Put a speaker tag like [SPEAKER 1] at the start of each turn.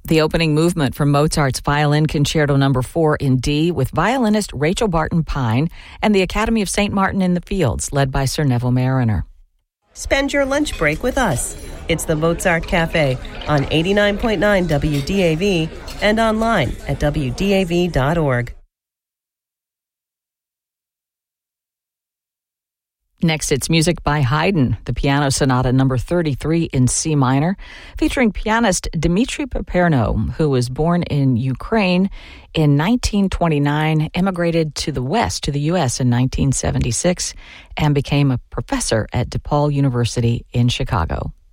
[SPEAKER 1] The opening movement from Mozart's Violin Concerto No. 4 in D with violinist Rachel Barton Pine and the Academy of St. Martin in the Fields, led by Sir Neville Mariner.
[SPEAKER 2] Spend your lunch break with us. It's the Mozart Cafe on 89.9 WDAV and online at WDAV.org.
[SPEAKER 1] Next, it's music by Haydn, the Piano Sonata No. 33 in C minor, featuring pianist Dmitry Paperno, who was born in Ukraine in 1929, emigrated to the West, to the U.S. in 1976, and became a professor at DePaul University in Chicago.